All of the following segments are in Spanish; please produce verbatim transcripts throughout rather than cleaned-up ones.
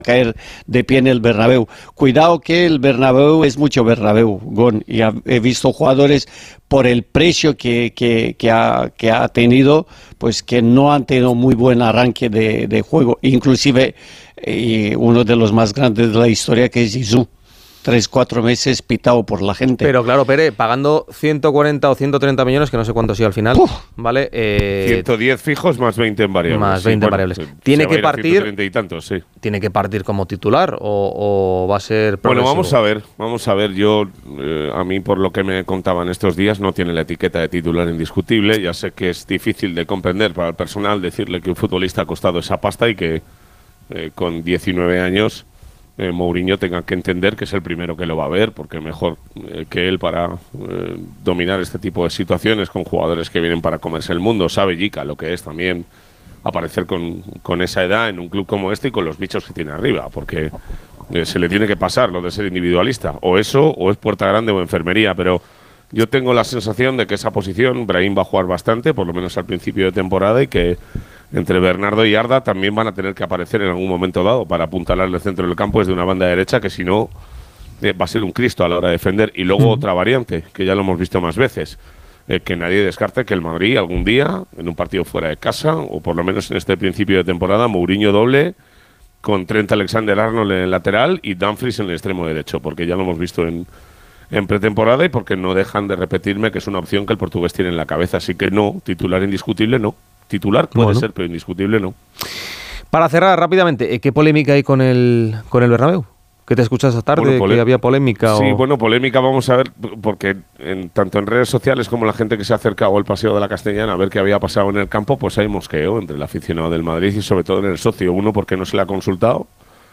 caer de pie en el Bernabéu. Cuidado que el Bernabéu es mucho Bernabéu, Gon, y ha, he visto jugadores por el precio que, que, que, ha, que ha tenido, pues que no han tenido muy buen arranque de, de juego, inclusive eh, uno de los más grandes de la historia, que es Zizou. Tres, cuatro meses pitado por la gente. Pero claro, Pere, pagando ciento cuarenta o ciento treinta millones, que no sé cuánto ha sido al final, Uf. ¿vale? Eh, ciento diez fijos más veinte en variables. Más veinte sí, en bueno, variables. Tiene que partir. Y tantos, sí. Tiene que partir como titular o, o va a ser progresivo. Bueno, vamos a ver, vamos a ver. Yo, eh, a mí, por lo que me contaban estos días, no tiene la etiqueta de titular indiscutible. Ya sé que es difícil de comprender para el personal decirle que un futbolista ha costado esa pasta y que eh, con diecinueve años. Eh, Mourinho tenga que entender que es el primero que lo va a ver, porque mejor eh, que él para eh, dominar este tipo de situaciones con jugadores que vienen para comerse el mundo. Sabe Jica lo que es también aparecer con, con esa edad en un club como este y con los bichos que tiene arriba, porque eh, se le tiene que pasar lo de ser individualista, o eso, o es puerta grande o enfermería, pero yo tengo la sensación de que esa posición Brahim va a jugar bastante, por lo menos al principio de temporada, y que entre Bernardo y Arda también van a tener que aparecer en algún momento dado para apuntalar el centro del campo desde una banda derecha, que si no eh, va a ser un Cristo a la hora de defender. Y luego mm. otra variante, que ya lo hemos visto más veces, eh, que nadie descarte que el Madrid algún día, en un partido fuera de casa, o por lo menos en este principio de temporada, Mourinho doble, con Trent Alexander-Arnold en el lateral y Dumfries en el extremo derecho, porque ya lo hemos visto en, en pretemporada y porque no dejan de repetirme que es una opción que el portugués tiene en la cabeza. Así que no, titular indiscutible no. Titular puede bueno. ser, pero indiscutible no. Para cerrar rápidamente, ¿qué polémica hay con el con el Bernabéu? ¿Qué te escuchas esta tarde? Bueno, ¿que había polémica? Sí, o... bueno, polémica vamos a ver, porque en, tanto en redes sociales como la gente que se ha acercado al Paseo de la Castellana a ver qué había pasado en el campo, pues hay mosqueo entre el aficionado del Madrid y sobre todo en el socio. Uno, porque no se le ha consultado,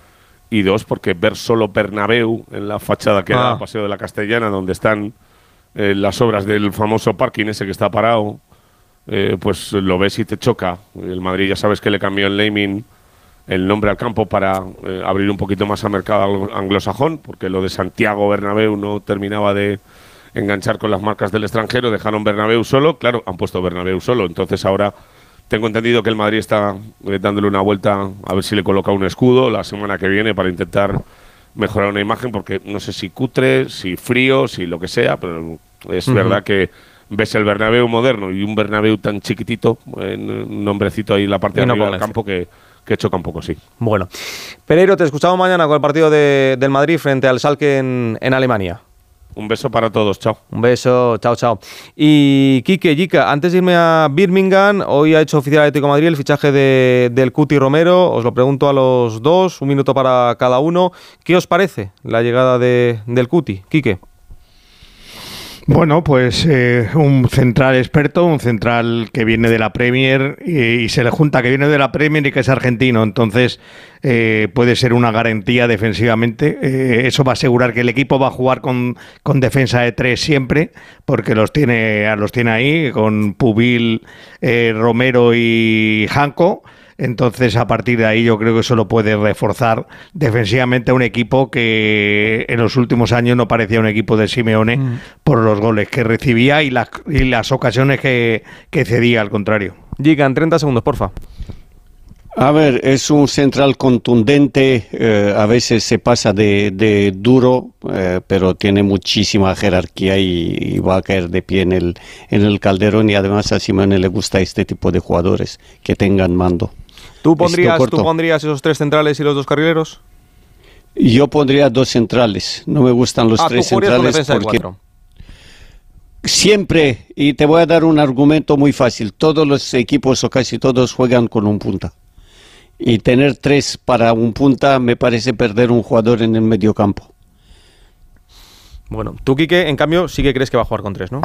y dos, porque ver solo Bernabéu en la fachada que ah. da al Paseo de la Castellana, donde están eh, las obras del famoso parking ese que está parado, Eh, pues lo ves y te choca. El Madrid ya sabes que le cambió el naming, el nombre al campo para eh, abrir un poquito más al mercado anglosajón, porque lo de Santiago Bernabéu no terminaba de enganchar con las marcas del extranjero, dejaron Bernabéu solo, claro, han puesto Bernabéu solo, entonces ahora tengo entendido que el Madrid está eh, dándole una vuelta a ver si le coloca un escudo la semana que viene para intentar mejorar una imagen, porque no sé si cutre, si frío, si lo que sea, pero es uh-huh. verdad que ves el Bernabéu moderno y un Bernabéu tan chiquitito, un nombrecito ahí en la parte de arriba del campo que, que choca un poco, sí. Bueno, Pereiro, te escuchamos mañana con el partido de, del Madrid frente al Schalke en, en Alemania. Un beso para todos, chao. Un beso, chao, chao. Y Quique, Jica, antes de irme a Birmingham, hoy ha hecho oficial Atlético de Madrid el fichaje de, del Cuti Romero. Os lo pregunto a los dos, un minuto para cada uno. ¿Qué os parece la llegada de, del Cuti, Quique? Bueno, pues eh, un central experto, un central que viene de la Premier y, y se le junta que viene de la Premier y que es argentino, entonces eh, puede ser una garantía defensivamente. Eh, eso va a asegurar que el equipo va a jugar con, con defensa de tres siempre, porque los tiene, los tiene ahí, con Pubil, eh, Romero y Janko. Entonces, a partir de ahí, yo creo que eso lo puede reforzar defensivamente a un equipo que en los últimos años no parecía un equipo de Simeone mm. por los goles que recibía y las, y las ocasiones que, que cedía, al contrario. Giga, en treinta segundos, porfa. A ver, es un central contundente, eh, a veces se pasa de, de duro, eh, pero tiene muchísima jerarquía y, y va a caer de pie en el, en el Calderón, y además a Simeone le gusta este tipo de jugadores que tengan mando. ¿Tú pondrías, ¿Tú pondrías esos tres centrales y los dos carrileros? Yo pondría dos centrales, no me gustan los ah, tres ¿tú centrales con porque... De cuatro? Siempre, y te voy a dar un argumento muy fácil, todos los equipos o casi todos juegan con un punta. Y tener tres para un punta me parece perder un jugador en el medio campo. Bueno, tú, Quique, en cambio, sí que crees que va a jugar con tres, ¿no?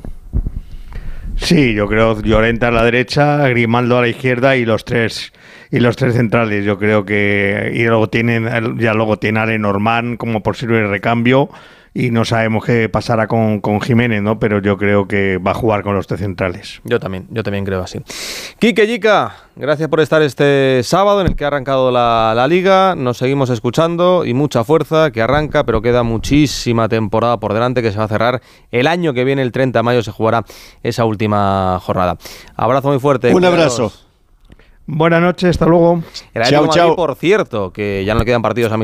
Sí, yo creo Llorente a la derecha, Grimaldo a la izquierda y los tres y los tres centrales. Yo creo que y luego tienen ya luego tiene a Lenormand como posible recambio. Y no sabemos qué pasará con, con Jiménez, ¿no? Pero yo creo que va a jugar con los tres centrales. Yo también, yo también creo así. Quique, Jica, gracias por estar este sábado en el que ha arrancado la, la Liga. Nos seguimos escuchando y mucha fuerza, que arranca, pero queda muchísima temporada por delante, que se va a cerrar el año que viene, el treinta de mayo, se jugará esa última jornada. Abrazo muy fuerte. Un abrazo. Buenas noches, hasta luego. El Atlético Chao, de Madrid, chao. por cierto, que ya no le quedan partidos a